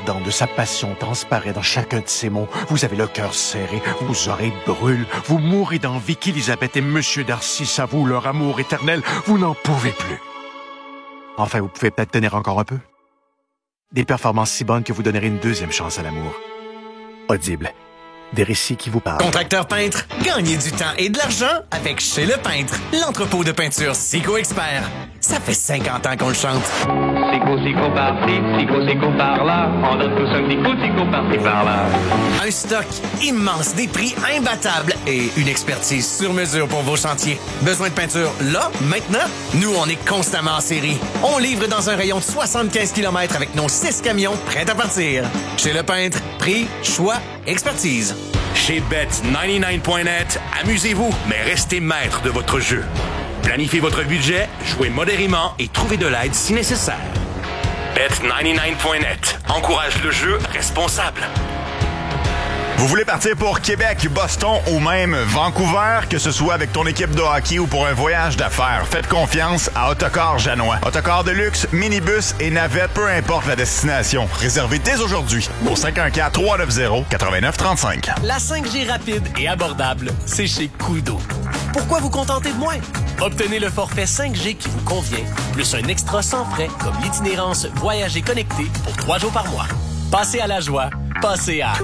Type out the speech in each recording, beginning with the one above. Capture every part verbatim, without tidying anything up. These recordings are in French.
ardent de sa passion transparaît dans chacun de ses mots. Vous avez le cœur serré, vos oreilles brûlent, vous mourrez d'envie qu'Élisabeth et Monsieur Darcy s'avouent leur amour éternel. Vous n'en pouvez plus. Enfin, vous pouvez peut-être tenir encore un peu. Des performances si bonnes que vous donnerez une deuxième chance à l'amour. Audible. Des récits qui vous parlent. Contracteur peintre, gagnez du temps et de l'argent avec Chez Le Peintre, l'entrepôt de peinture Sico Expert. Ça fait cinquante ans qu'on le chante. Sico, Sico par-ci, Sico, Sico par-là. On donne tous un petit coup, Sico par-ci, par-là. Un stock immense, des prix imbattables et une expertise sur mesure pour vos chantiers. Besoin de peinture là, maintenant? Nous, on est constamment en série. On livre dans un rayon de soixante-quinze kilomètres avec nos six camions prêts à partir. Chez Le Peintre, prix, choix, expertise. Chez Bet quatre-vingt-dix-neuf point net, amusez-vous, mais restez maître de votre jeu. Planifiez votre budget, jouez modérément et trouvez de l'aide si nécessaire. Bet quatre-vingt-dix-neuf point net encourage le jeu responsable. Vous voulez partir pour Québec, Boston ou même Vancouver, que ce soit avec ton équipe de hockey ou pour un voyage d'affaires, faites confiance à Autocar Janois. Autocar de luxe, minibus et navette, peu importe la destination. Réservez dès aujourd'hui au cinq un quatre, trois neuf zéro, neuf neuf trois cinq. La cinq G rapide et abordable, c'est chez Koodo. Pourquoi vous contenter de moins? Obtenez le forfait cinq G qui vous convient, plus un extra sans frais comme l'itinérance Voyager connecté pour trois jours par mois. Passez à la joie, passez à...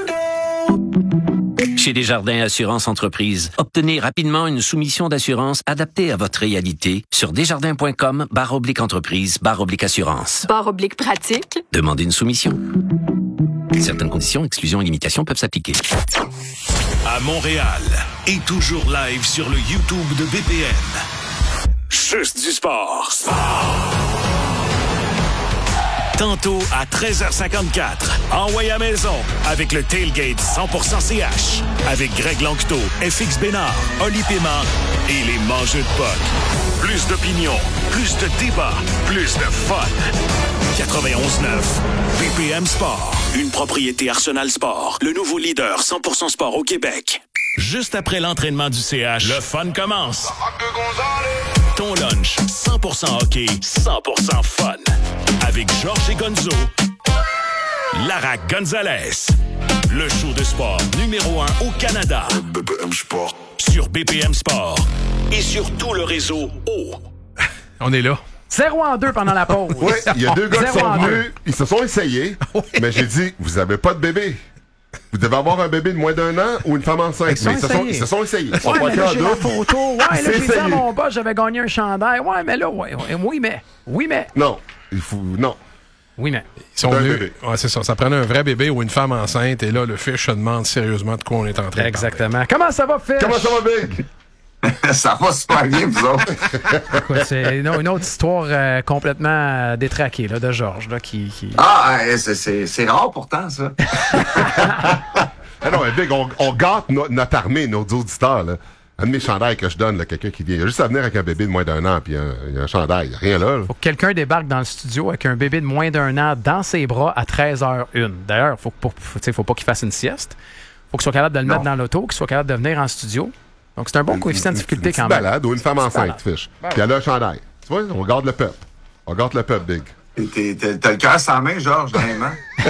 Chez Desjardins Assurance Entreprise, obtenez rapidement une soumission d'assurance adaptée à votre réalité sur desjardins.com barre oblique entreprise barre oblique assurance. Barre oblique pratique. Demandez une soumission. Certaines conditions, exclusions et limitations peuvent s'appliquer. À Montréal et toujours live sur le YouTube de B P M. Juste du sport. Sport. Tantôt à treize heures cinquante-quatre, envoyez à maison avec le Tailgate cent pour cent C H avec Greg Lanctot, F X Bénard, Oli Paiement et les mangeux de potes. Plus d'opinion, plus de débats, plus de fun. quatre-vingt-onze neuf B P M Sport, une propriété Arsenal Sport, le nouveau leader cent pour cent sport au Québec. Juste après l'entraînement du C H, le fun commence. Ton lunch, cent pour cent hockey, cent pour cent fun. Avec Georges et Gonzo, Lara Gonzalez. Le show de sport numéro un au Canada. B P M Sport. Sur B P M Sport. Et sur tout le réseau O. On est là. zéro en deux pendant la pause. Oui, il y a deux gars qui sont venus, deux. ils se sont essayés, oui. Mais j'ai dit, vous avez pas de bébé. Vous devez avoir un bébé de moins d'un an ou une femme enceinte. Ils, mais ils, se, sont, ils se sont essayés. Ils sont ouais, pas mais là, j'ai la photo. Ouais, là, j'ai dit à mon boss, j'avais gagné un chandail. Ouais, mais là, ouais, ouais, oui, mais. Oui, mais. Non, il faut. Non. Oui, mais. Ils sont venus. Ouais, c'est ça. Ça prenait un vrai bébé ou une femme enceinte. Et là, le fiche se demande sérieusement de quoi on est en train de Exactement. parler. Comment ça va, Fish? Comment ça va, Big? Ça va super bien, vous autres. Écoute, c'est une, une autre histoire euh, complètement euh, détraquée là, de Georges. Là, qui, qui... Ah, c'est, c'est, c'est rare pourtant, ça. Ah non, mais Big, on, on gâte no, notre armée, nos auditeurs. Là. Un de mes chandails que je donne, là, quelqu'un qui vient. Il a juste à venir avec un bébé de moins d'un an, puis il y a un chandail. Il n'y a rien là. là. Faut que quelqu'un débarque dans le studio avec un bébé de moins d'un an dans ses bras à treize heures une. D'ailleurs, il faut, faut, faut pas qu'il fasse une sieste. Faut qu'il soit capable de le non. mettre dans l'auto, qu'il soit capable de venir en studio. Donc, c'est un bon coefficient de difficulté une quand même. Une balade ou une femme enceinte, Fiche. Puis elle a un chandail. Tu vois, on garde le peuple. On garde le peuple, Big. T'es, t'es, t'as le cœur sans main, Georges, vraiment.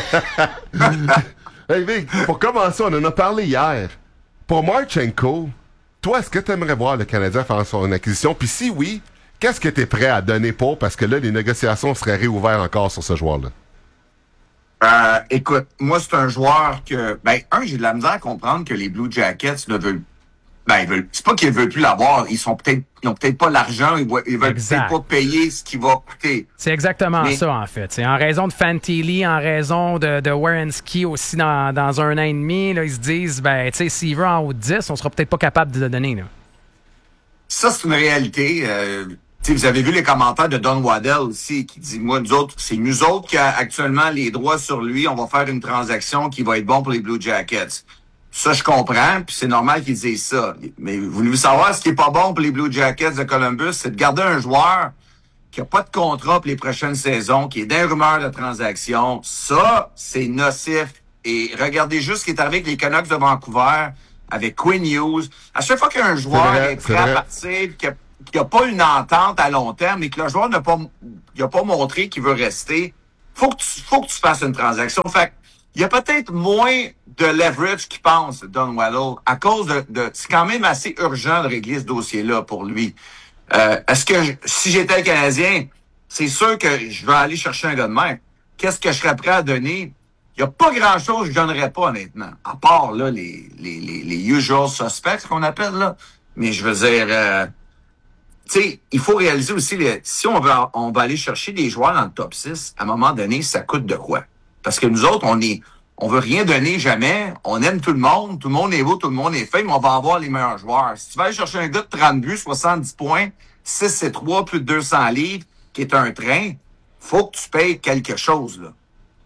Hey, Big, pour commencer, on en a parlé hier. Pour Marchenko, toi, est-ce que tu aimerais voir le Canadien faire son acquisition? Puis si oui, qu'est-ce que tu es prêt à donner pour? Parce que là, les négociations seraient réouvertes encore sur ce joueur-là. Euh, écoute, moi, c'est un joueur que... Ben, un, j'ai de la misère à comprendre que les Blue Jackets ne veulent... Ben, ils veulent... C'est pas qu'ils veulent plus l'avoir. Ils sont peut-être... Ils ont peut-être pas l'argent. Ils, ils veulent exact. peut-être pas payer ce qui va coûter. C'est exactement Mais... ça, en fait. C'est en raison de Fantilli, en raison de, de Werenski aussi dans, dans un an et demi, là, ils se disent, ben, tu sais, s'il veut en haut de dix, on sera peut-être pas capable de le donner, là. Ça, c'est une réalité. Euh... T'sais, vous avez vu les commentaires de Don Waddell aussi, qui dit, moi, nous autres, c'est nous autres qui a actuellement les droits sur lui. On va faire une transaction qui va être bon pour les Blue Jackets. Ça, je comprends, puis c'est normal qu'ils disent ça. Mais vous voulez savoir ce qui est pas bon pour les Blue Jackets de Columbus, c'est de garder un joueur qui a pas de contrat pour les prochaines saisons, qui est d'un rumeur de transaction. Ça, c'est nocif. Et regardez juste ce qui est arrivé avec les Canucks de Vancouver, avec Quinn Hughes. À chaque fois qu'un joueur vrai, est prêt est à partir, qu'il n'y a, a pas une entente à long terme et que le joueur n'a pas, il a pas montré qu'il veut rester, faut que tu, faut que tu fasses une transaction. Fait il y a peut-être moins de leverage qu'il pense, Don Waddle, à cause de, de c'est quand même assez urgent de régler ce dossier-là pour lui. Euh, est-ce que, je, si j'étais le Canadien, c'est sûr que je vais aller chercher un gars de même. Qu'est-ce que je serais prêt à donner? Il n'y a pas grand-chose que je donnerais pas, honnêtement. À part, là, les, les, les, les usual suspects, qu'on appelle, là. Mais je veux dire, euh, tu sais, il faut réaliser aussi, les, si on va, on va aller chercher des joueurs dans le top six, à un moment donné, ça coûte de quoi? Parce que nous autres, on est, on veut rien donner jamais. On aime tout le monde. Tout le monde est beau, tout le monde est fait, mais on va avoir les meilleurs joueurs. Si tu vas aller chercher un gars de trente buts, soixante-dix points, six et trois, plus de deux cents livres, qui est un train, faut que tu payes quelque chose, là.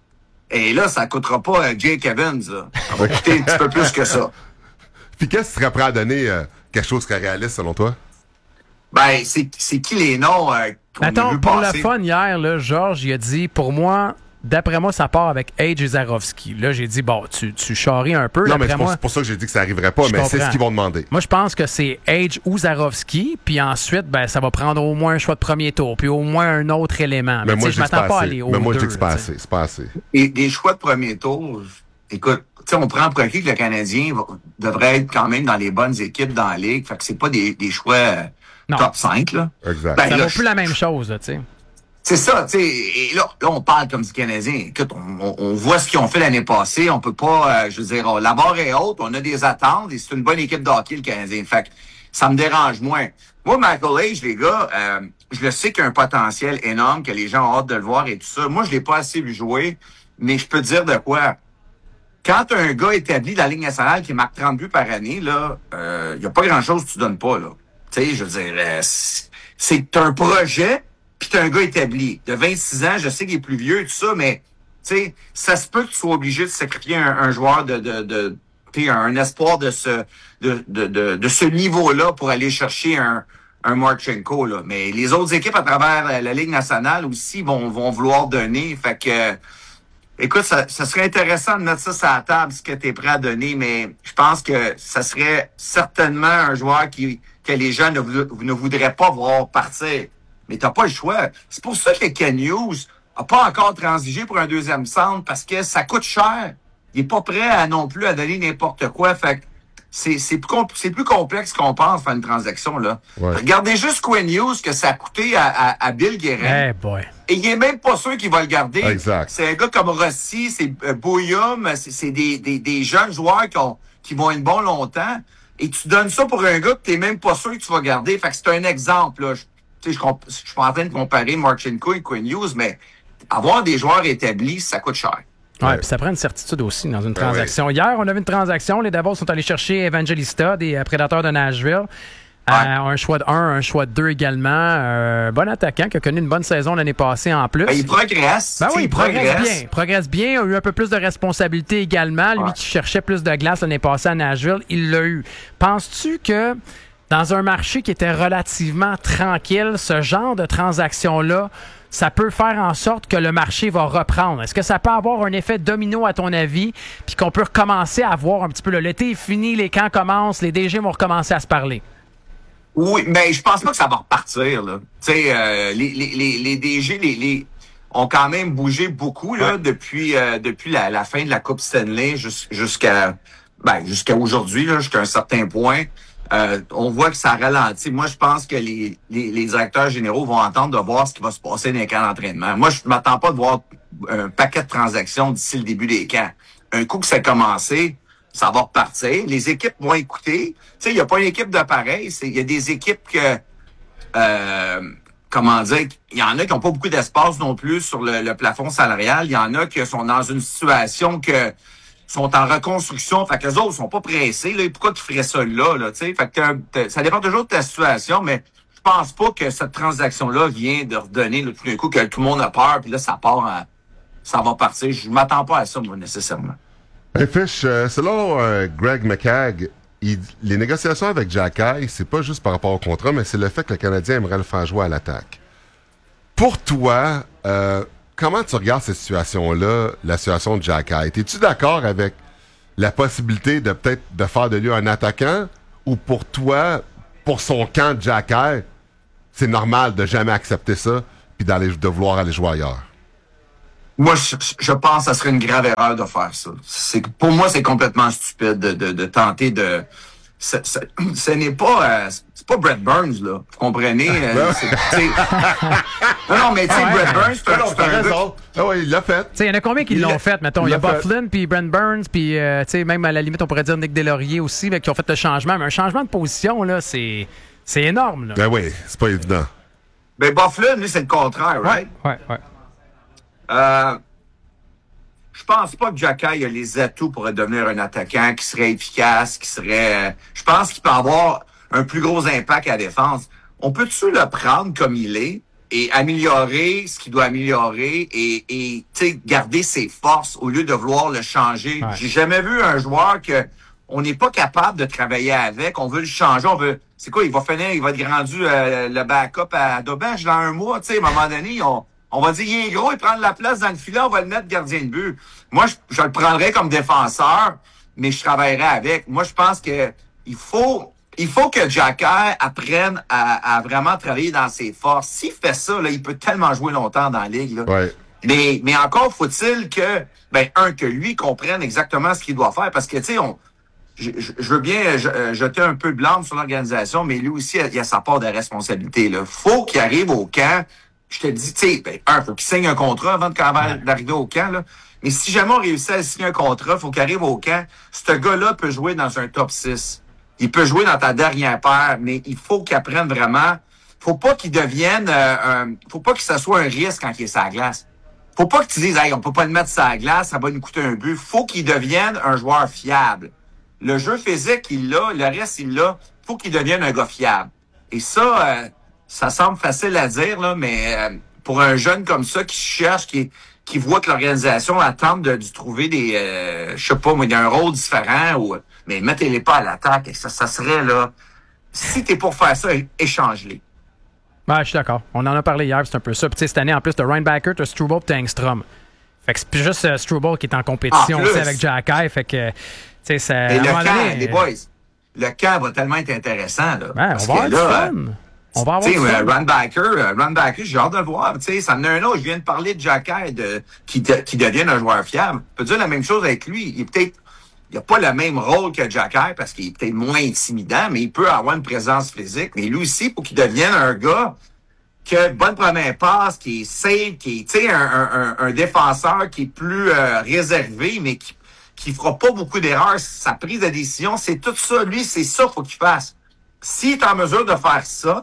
Et là, ça coûtera pas euh, Jake Evans, là. Ça va coûter un petit peu plus que ça. Puis qu'est-ce que tu serais prêt à donner euh, quelque chose qui est réaliste, selon toi? Ben, c'est, c'est qui les noms euh, qu'on Attends, a vu pour passer? le fun, hier, là, Georges, il a dit, pour moi, d'après moi, ça part avec Age et Zarovski. Là, j'ai dit, bon, tu, tu charries un peu. Non, mais c'est pour, moi, c'est pour ça que j'ai dit que ça arriverait pas, je mais comprends. c'est ce qu'ils vont demander. Moi, je pense que c'est Age ou Zarovski, puis ensuite, ben, ça va prendre au moins un choix de premier tour, puis au moins un autre élément. Mais, Mais, moi, je m'attends pas à aller au Mais moi, je deux, dis que c'est pas là, assez. C'est pas assez. Et des choix de premier tour, écoute, tu sais, on prend pour acquis que le Canadien va, devrait être quand même dans les bonnes équipes dans la Ligue. Fait que c'est pas des, des choix euh, top cinq, là. Exact. Ben, ça là, vaut plus la même chose, là, tu sais. C'est ça, tu sais. Et là, là, on parle comme du Canadien. Écoute, on, on, on voit ce qu'ils ont fait l'année passée. On peut pas, euh, je veux dire, la barre est haute. On a des attentes et c'est une bonne équipe de hockey, le Canadien. Fait que ça me dérange moins. Moi, Michael Age, les gars, euh, je le sais qu'il y a un potentiel énorme, que les gens ont hâte de le voir et tout ça. Moi, je l'ai pas assez vu jouer, mais je peux te dire de quoi. Quand t'as un gars établi dans la Ligue nationale qui marque trente buts par année, là, euh, y a pas grand-chose que tu donnes pas, là. Tu sais, je veux dire, euh, c'est, c'est que t'as un projet, puis t'as un gars établi. De vingt-six ans, je sais qu'il est plus vieux et tout ça, mais tu sais, ça se peut que tu sois obligé de sacrifier un, un joueur de, de, de tu sais, un espoir de ce, de, de, de, de ce niveau-là pour aller chercher un, un Marchenko, là. Mais les autres équipes à travers la Ligue nationale aussi vont, vont vouloir donner. Fait que, écoute, ça, ça serait intéressant de mettre ça sur la table, ce que tu es prêt à donner, mais je pense que ça serait certainement un joueur qui, que les gens ne, ne voudraient pas voir partir. Mais t'as pas le choix. C'est pour ça que le Ken Hughes a pas encore transigé pour un deuxième centre, parce que ça coûte cher. Il est pas prêt à non plus à donner n'importe quoi. Fait que c'est, c'est, plus, compl- c'est plus complexe qu'on pense faire une transaction, là. Ouais. Regardez juste Quinn Hughes, que ça a coûté à, à, à Bill Guerin. Eh boy. Et il est même pas sûr qu'il va le garder. Exact. C'est un gars comme Rossi, c'est euh, Bouillum, c'est, c'est des, des, des jeunes joueurs qui, ont, qui vont être bons longtemps. Et tu donnes ça pour un gars que t'es même pas sûr que tu vas garder. Fait que c'est un exemple, là. Je, tu sais, je, comp- je suis pas en train de comparer Marchenko et Quinn Hughes, mais avoir des joueurs établis, ça coûte cher. Ouais, Ouais. puis ça prend une certitude aussi dans une Ben transaction. oui. Hier, on avait une transaction. Les Devils sont allés chercher Evangelista, des euh, Prédateurs de Nashville. Euh, un choix de un, un choix de deux également. Un bon attaquant qui a connu une bonne saison l'année passée en plus. Ben, il progresse. Ben Tu sais, oui, il progresse bien. Il progresse bien. A eu un peu plus de responsabilités également. Lui Ouais. qui cherchait plus de glace l'année passée à Nashville, il l'a eu. Penses-tu que dans un marché qui était relativement tranquille, ce genre de transaction-là, ça peut faire en sorte que le marché va reprendre? Est-ce que ça peut avoir un effet domino, à ton avis, puis qu'on peut recommencer à voir un petit peu, là, l'été est fini, les camps commencent, les D G vont recommencer à se parler? Oui, mais je pense pas que ça va repartir, là. Tu sais, euh, les, les, les, les D G, les, les, ont quand même bougé beaucoup, là, Ouais. depuis, euh, depuis la, la fin de la Coupe Stanley jus- jusqu'à, ben, jusqu'à aujourd'hui, là, jusqu'à un certain point. Euh, on voit que ça ralentit. Moi, je pense que les, les, les directeurs généraux vont attendre de voir ce qui va se passer dans les camps d'entraînement. Moi, je m'attends pas de voir un paquet de transactions d'ici le début des camps. Un coup que ça a commencé, ça va repartir. Les équipes vont écouter. Tu sais, il n'y a pas une équipe de pareil. Il y a des équipes que, euh, comment dire, il y en a qui n'ont pas beaucoup d'espace non plus sur le, le plafond salarial. Il y en a qui sont dans une situation que sont en reconstruction. Fait que les autres sont pas pressés. Là. Pourquoi ils feraient ça là? là fait que ça dépend toujours de ta situation, mais je pense pas que cette transaction-là vient de redonner là, tout d'un coup que tout le monde a peur, puis là, ça part en, ça va partir. Je m'attends pas à ça, moi, nécessairement. Hey Fish, euh, selon euh, Greg McCagg, il, les négociations avec Jack Eye, c'est pas juste par rapport au contrat, mais c'est le fait que le Canadien aimerait le faire jouer à l'attaque. Pour toi, euh, comment tu regardes cette situation-là, la situation de Jack Eye? Es-tu d'accord avec la possibilité de peut-être de faire de lui un attaquant, ou pour toi, pour son camp de Jack Eye, c'est normal de jamais accepter ça puis d'aller de vouloir aller jouer ailleurs? Moi, je, je pense que ça serait une grave erreur de faire ça. C'est, pour moi, c'est complètement stupide de, de, de tenter de... Ce, ce, ce n'est pas... Euh, c'est pas Brett Burns, là. Vous comprenez? Euh, c'est, non, non, mais tu sais, ouais. Brett Burns, c'est un, c'est un gars... Ah oui, il l'a fait. Il y en a combien qui il l'ont fait, mettons? Il y a Bob Flynn, puis Brent Burns, puis euh, même à la limite, on pourrait dire Nick Deslauriers aussi, là, qui ont fait le changement. Mais un changement de position, là, c'est, c'est énorme. Là. Ben oui, c'est pas évident. Ben, Bob Flynn, lui, c'est le contraire, right? Ouais, ouais. Euh... Je pense pas que Jacky a les atouts pour devenir un attaquant qui serait efficace, qui serait... Je pense qu'il peut avoir un plus gros impact à la défense. On peut-tu le prendre comme il est et améliorer ce qu'il doit améliorer et, et tu sais, garder ses forces au lieu de vouloir le changer? Ouais. J'ai jamais vu un joueur que on n'est pas capable de travailler avec. On veut le changer. On veut... C'est quoi? Il va finir, il va être rendu euh, le backup à Dobèche dans un mois. Tu sais, à un moment donné, on... On va dire, il est gros, il prend de la place dans le filet, on va le mettre gardien de but. Moi, je, je le prendrais comme défenseur, mais je travaillerais avec. Moi, je pense que il faut, il faut que Jacky apprenne à, à vraiment travailler dans ses forces. S'il fait ça, là, il peut tellement jouer longtemps dans la ligue, là. Ouais. Mais, mais encore faut-il que, ben, un, que lui comprenne exactement ce qu'il doit faire, parce que, tu sais, on, je, je veux bien jeter un peu de blâme sur l'organisation, mais lui aussi, il a sa part de responsabilité, là. Faut qu'il arrive au camp. Je te dis, tu sais, ben, un, faut qu'il signe un contrat avant d'arriver au camp, là. Mais si jamais on réussit à signer un contrat, faut qu'il arrive au camp. Ce gars-là peut jouer dans un top six. Il peut jouer dans ta dernière paire, mais il faut qu'il apprenne vraiment. Faut pas qu'il devienne, euh, un, faut pas que ça soit un risque quand il est sur la glace. Faut pas que tu dises, hey, on peut pas le mettre sur la glace, ça va nous coûter un but. Faut qu'il devienne un joueur fiable. Le jeu physique, il l'a, le reste, il l'a. Faut qu'il devienne un gars fiable. Et ça, euh, ça semble facile à dire, là, mais euh, pour un jeune comme ça qui cherche, qui, qui voit que l'organisation attend de, de trouver des, euh, je sais pas, moi, il y a un rôle différent, ou mais mettez-les pas à l'attaque. Ça, ça serait, là, si t'es pour faire ça, échange-les. Ouais, je suis d'accord. On en a parlé hier, c'est un peu ça. Puis, tu sais, cette année, en plus, t'as Reinbacker, t'as Struble, t'as Engstrom. Fait que c'est plus juste uh, Struble qui est en compétition aussi avec Jacky. Fait que, tu sais, ça. Et le camp, donné, les boys, le camp va tellement être intéressant, là. Ouais, on va avoir du fun. On va avoir tu sais, Runbacker, Runbacker, j'ai hâte de le voir. Tu sais, ça en a un autre. Je viens de parler de Jacky, de, qui, de, qui devienne un joueur fiable. On peut dire la même chose avec lui. Il est peut-être, il a pas le même rôle que Jacky parce qu'il est peut-être moins intimidant, mais il peut avoir une présence physique. Mais lui aussi, pour qu'il devienne un gars qui a une bonne première passe, qui est safe, qui est, tu sais, un, un, un défenseur qui est plus euh, réservé, mais qui, qui fera pas beaucoup d'erreurs. Sa prise de décision, c'est tout ça. Lui, c'est ça qu'il faut qu'il fasse. S'il est en mesure de faire ça,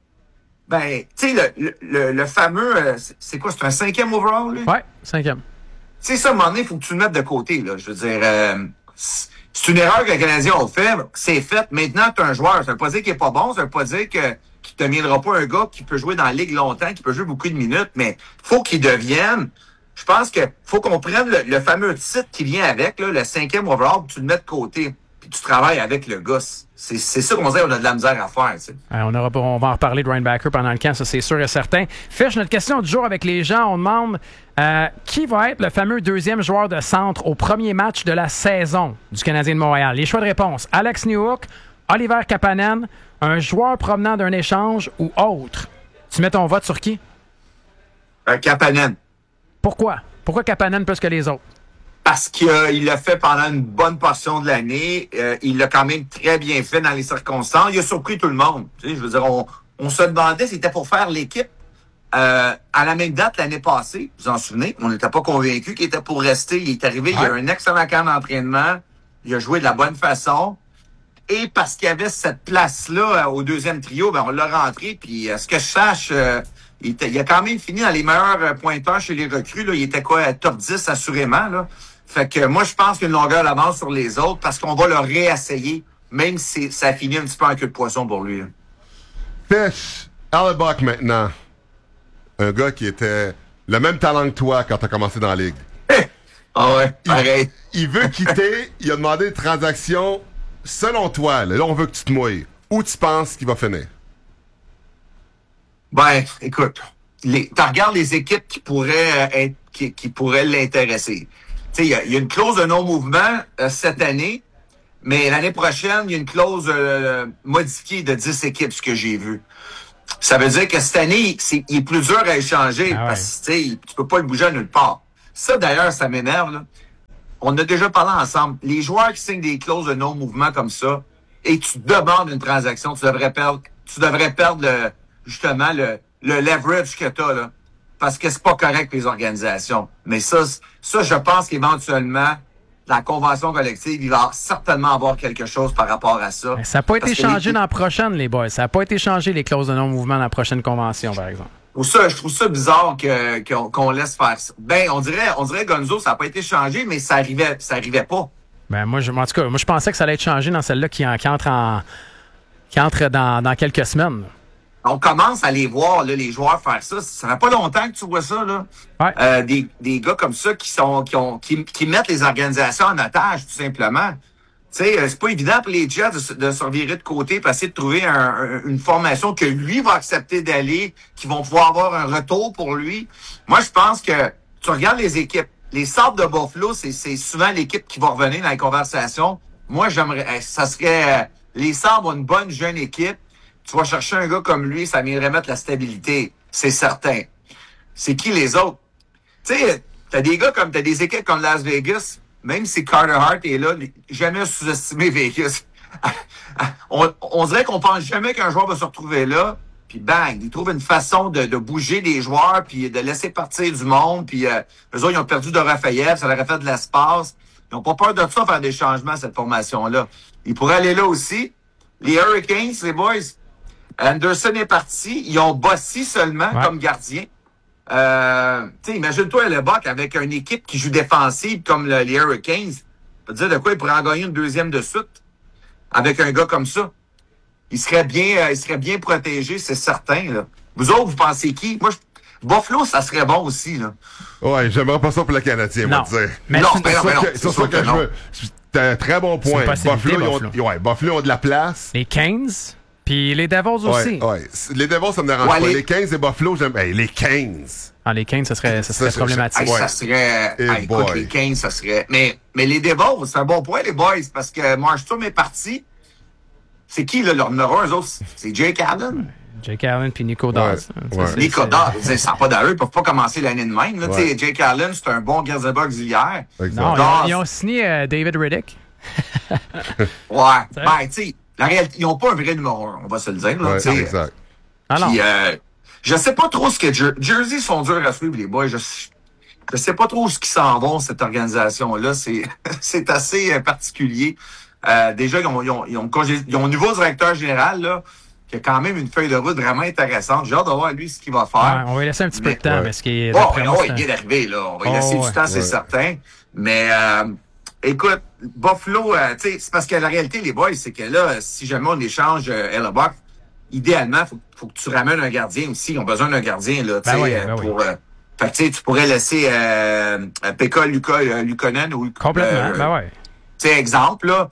ben, tu sais, le, le, le fameux, euh, c'est quoi, c'est un cinquième overall, lui? Ouais, cinquième. Tu sais, ça, à un moment donné, il faut que tu le mettes de côté, là. Je veux dire, euh, c'est une erreur que les Canadiens ont fait, c'est fait. Maintenant, tu as un joueur. Ça veut pas dire qu'il est pas bon, ça veut pas dire que qu'il ne deviendra pas un gars qui peut jouer dans la ligue longtemps, qui peut jouer beaucoup de minutes, mais faut qu'il devienne. Je pense que faut qu'on prenne le, le fameux titre qui vient avec, là, le cinquième overall, tu le mets de côté, puis tu travailles avec le gars. C'est, c'est ça qu'on dit, on a de la misère à faire. Tu sais. Ouais, on, aura, on va en reparler de Reinbacker pendant le camp, ça c'est sûr et certain. Fiche, notre question du jour avec les gens, on demande euh, qui va être le fameux deuxième joueur de centre au premier match de la saison du Canadien de Montréal. Les choix de réponse, Alex Newhook, Oliver Kapanen, un joueur provenant d'un échange ou autre. Tu mets ton vote sur qui? Euh, Kapanen. Pourquoi? Pourquoi Kapanen plus que les autres? Parce qu'il euh, l'a fait pendant une bonne portion de l'année. Euh, il l'a quand même très bien fait dans les circonstances. Il a surpris tout le monde. Tu sais, je veux dire, on, on se demandait si c'était pour faire l'équipe euh, à la même date l'année passée. Vous vous en souvenez? On n'était pas convaincus qu'il était pour rester. Il est arrivé, ouais. Il a un excellent camp d'entraînement. Il a joué de la bonne façon. Et parce qu'il y avait cette place-là euh, au deuxième trio, ben on l'a rentré. Puis, à ce que je sache... Euh, Il, était, il a quand même fini dans les meilleurs pointeurs chez les recrues. Là. Il était quoi, top dix assurément. Là. Fait que moi, je pense qu'il y a une longueur d'avance sur les autres parce qu'on va le réessayer, même si ça finit un petit peu en queue de poisson pour lui. Là. Fish, Hellebuyck maintenant. Un gars qui était le même talent que toi quand tu as commencé dans la ligue. Ah ouais, pareil. Il, il veut quitter. Il a demandé une transaction. Selon toi, là, là, on veut que tu te mouilles. Où tu penses qu'il va finir? Ben, écoute, les, tu regardes les équipes qui pourraient être, qui, qui pourraient l'intéresser. Tu sais, il y a, y a une clause de non-mouvement euh, cette année, mais l'année prochaine, il y a une clause euh, modifiée de dix équipes, ce que j'ai vu. Ça veut dire que cette année, c'est, il est plus dur à échanger ah ouais. parce que tu sais, tu peux pas le bouger à nulle part. Ça, d'ailleurs, ça m'énerve, là. On a déjà parlé ensemble. Les joueurs qui signent des clauses de non-mouvement comme ça, et tu demandes une transaction, tu devrais perdre, tu devrais perdre le, justement, le, le leverage que t'as, là. Parce que c'est pas correct pour les organisations. Mais ça, ça, je pense qu'éventuellement, la convention collective, il va certainement avoir quelque chose par rapport à ça. Mais ça n'a pas été Parce changé les... dans la prochaine, les boys. Ça n'a pas été changé, les clauses de non-mouvement dans la prochaine convention, par exemple. Pour ça, je trouve ça bizarre que, qu'on, qu'on laisse faire ça. Ben, on dirait, on dirait Gonzo, ça n'a pas été changé, mais ça arrivait, ça arrivait pas. Ben, moi, je, en tout cas, moi, je pensais que ça allait être changé dans celle-là qui, qui entre en, qui entre dans, dans quelques semaines. On commence à les voir, là, les joueurs faire ça. Ça fait pas longtemps que tu vois ça, là. Ouais. Euh, des, des gars comme ça qui sont, qui ont, qui, qui mettent les organisations en otage, tout simplement. Tu sais, c'est pas évident pour les Jets de, de se revirer de côté et essayer de trouver un, un, une formation que lui va accepter d'aller, qui vont pouvoir avoir un retour pour lui. Moi, je pense que tu regardes les équipes. Les Sabres de Buffalo, c'est, c'est souvent l'équipe qui va revenir dans les conversations. Moi, j'aimerais, ça serait, les Sabres ont une bonne jeune équipe. Tu vas chercher un gars comme lui, ça viendrait mettre la stabilité. C'est certain. C'est qui les autres? Tu sais, t'as des gars comme, t'as des équipes comme Las Vegas, même si Carter Hart est là, jamais sous-estimer Vegas. on, on dirait qu'on pense jamais qu'un joueur va se retrouver là, puis bang, ils trouvent une façon de, de bouger les joueurs, puis de laisser partir du monde, puis euh, eux autres, ils ont perdu de Raphaël, ça leur a fait de l'espace. Ils n'ont pas peur de ça, faire des changements, cette formation-là. Ils pourraient aller là aussi. Les Hurricanes, les boys, Anderson est parti, ils ont Bossy seulement ouais. comme gardien. Euh, tu sais, imagine-toi le Buck avec une équipe qui joue défensive comme le, les Hurricanes. Tu peux dire de quoi il pourrait en gagner une deuxième de suite avec un gars comme ça. Il serait bien, euh, il serait bien protégé, c'est certain. Là. Vous autres, vous pensez qui? Moi, je, Buffalo, ça serait bon aussi. Là. Ouais, j'aimerais pas ça pour le Canadien, moi, te dire. Mais non, mais non, mais non. C'est ça que, que je veux. C'est un très bon point. Buffalo, Buffalo. Ils ont, ouais, Buffalo ont de la place. Les Canes, puis les Devils aussi. Ouais, ouais. Les Devils, ça me dérange ouais, pas. Les... les Canes et Buffalo, j'aime. Hey, les Canes. Ah, les Canes, ça serait, ça serait ça, problématique. Hey, ouais. Ça serait. Hey hey, écoute, les Canes, ça serait. Mais, mais les Devils, c'est un bon point, les boys, parce que Marshall est parti. C'est qui, là, leur numéro un, eux autres? C'est Jake Allen? Jake Allen puis Nico Dawes. Ouais, ouais. Nico Dawes, ça n'a pas d'allure. Ils ne peuvent pas commencer l'année de même. Là, ouais. Jake Allen, c'est un bon gardien auxiliaire. Non, ils ont, ils ont signé euh, David Riddick. ouais. Ben, tu sais, la réalité, ils n'ont pas un vrai numéro un, on va se le dire. Là, ouais, exact. Ah non. Puis, euh, je sais pas trop ce que... Jer- Jersey sont durs à suivre, les boys. Je, je sais pas trop ce qui s'en vont, cette organisation-là. C'est, c'est assez euh, particulier. Euh, déjà, ils ont, ils, ont, ils, ont, ils ont un nouveau directeur général, là, qui a quand même une feuille de route vraiment intéressante. J'ai hâte de voir, lui, ce qu'il va faire. Ouais, on va lui laisser un petit peu mais, de temps, ouais. parce qu'il est... Oh, oh, il vient d'arriver, là. On va lui laisser oh, du ouais. temps, c'est ouais. certain. Mais, euh, écoute, Buffalo, euh, tu sais, c'est parce que la réalité, les boys, c'est que là, si jamais on échange euh, Hellebuck, idéalement, faut, faut que tu ramènes un gardien aussi. Ils ont besoin d'un gardien, là, tu sais, ben oui, ben pour... Oui. Euh, fait que, tu sais, tu pourrais laisser euh, Pekka Luukkonen ou... Complètement, euh, ben ouais. Tu sais, exemple, là,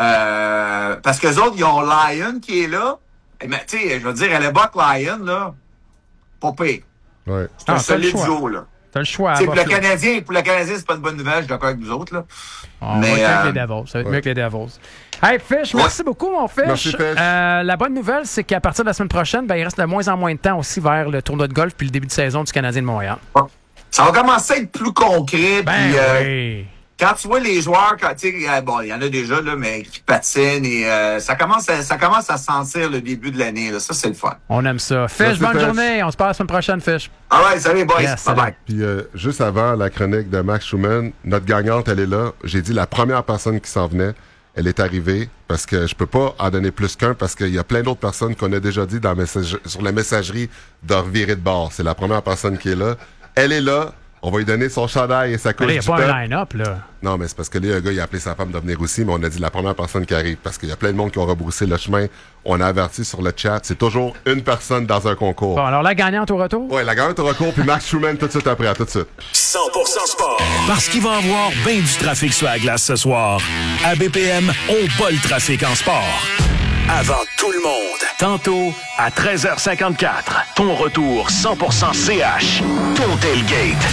euh, parce qu'eux autres, ils ont Lyon qui est là. Mais tu sais, je veux dire, Hellebuck, Lyon, là, pas pire. Ouais. C'est un ah, solide duo, là. T'as le choix. Pour le Canadien, pour le Canadien, c'est pas une bonne nouvelle, je suis d'accord avec vous autres, là. On mais, va être euh, avec les Devils. Ça va être ouais. mieux que les Devils. Hey, Fish, merci ouais. beaucoup, mon Fish. Merci, Fish. Euh, la bonne nouvelle, c'est qu'à partir de la semaine prochaine, ben, il reste de moins en moins de temps aussi vers le tournoi de golf puis le début de saison du Canadien de Montréal. Ça va commencer à être plus concret. Ben puis, oui. euh, quand tu vois les joueurs, quand tu sais, bon, il y en a déjà là, mais qui patinent et euh, ça commence, à, ça commence à sentir le début de l'année. Là. Ça, c'est le fun. On aime ça. Fish, bonne Fish. journée. On se parle la semaine prochaine, Fish. All right, salut boys. Yes, bye bye. Puis euh, juste avant la chronique de Max Schumann, notre gagnante, elle est là. J'ai dit la première personne qui s'en venait, elle est arrivée parce que je peux pas en donner plus qu'un parce qu'il y a plein d'autres personnes qu'on a déjà dit dans message- sur la messagerie de revirer de bord. C'est la première personne qui est là. Elle est là. On va lui donner son chandail et sa couche. Il n'y a pas un line-up, là. Non, mais c'est parce que là, un gars, il a appelé sa femme de venir aussi, mais on a dit la première personne qui arrive. Parce qu'il y a plein de monde qui ont rebroussé le chemin. On a averti sur le chat. C'est toujours une personne dans un concours. Bon, alors la gagnante au retour? Oui, la gagnante au retour, puis Max Schumann tout de suite après, à tout de suite. cent pour cent sport. Parce qu'il va y avoir bien du trafic sur la glace ce soir. À B P M, on bat le trafic en sport. Avant tout le monde. Tantôt, à treize heures cinquante-quatre, ton retour cent pour cent C H. Ton tailgate.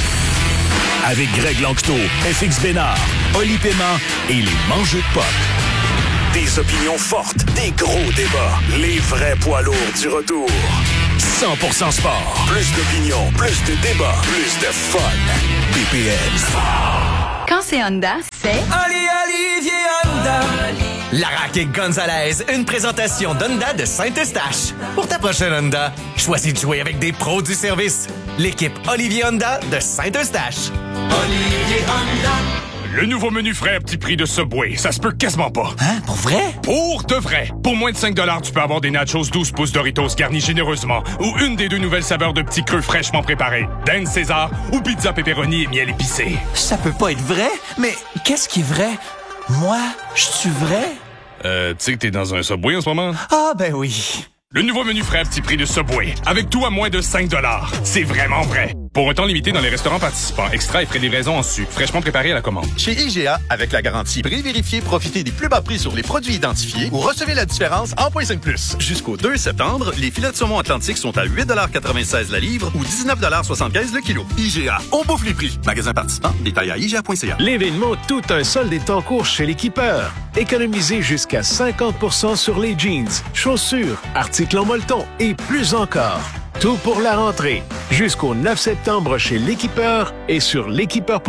Avec Greg Langto, F X Bénard, Oli Paiement et les mangeux de potes. Des opinions fortes, des gros débats, les vrais poids lourds du retour. cent pour cent sport. Plus d'opinion, plus de débat, plus de fun. B P M. Quand c'est Honda, c'est... Ali Olivier Honda. Larac et Gonzalez, une présentation d'Honda de Saint-Eustache. Pour ta prochaine Honda, choisis de jouer avec des pros du service. L'équipe Olivier Honda de Saint-Eustache. Olivier Honda. Le nouveau menu frais à petit prix de Subway, ça se peut quasiment pas. Hein? Pour vrai? Pour de vrai. Pour moins de cinq dollars, tu peux avoir des nachos douze pouces Doritos garnis généreusement ou une des deux nouvelles saveurs de petits creux fraîchement préparés. Dinde César ou pizza pepperoni et miel épicé. Ça peut pas être vrai, mais qu'est-ce qui est vrai? Moi, je suis vrai? Euh, tu sais que t'es dans un Subway en ce moment? Ah, ben oui. Le nouveau menu frais à petit prix de Subway, avec tout à moins de cinq dollars. C'est vraiment vrai. Pour un temps limité dans les restaurants participants, extra et frais de livraison en su, fraîchement préparés à la commande. Chez I G A, avec la garantie prix vérifié, profitez des plus bas prix sur les produits identifiés ou recevez la différence en point cinq plus. Jusqu'au deux septembre, les filets de saumon atlantique sont à huit quatre-vingt-seize la livre ou dix-neuf soixante-quinze le kilo. I G A, on bouffe les prix. Magasin participant, détail à I G A point C A. L'événement Tout un solde est en cours chez l'Équipeur. Économisez jusqu'à cinquante pour cent sur les jeans, chaussures, articles en molleton et plus encore. Tout pour la rentrée. Jusqu'au neuf septembre chez l'Équipeur et sur l'équipeur point com.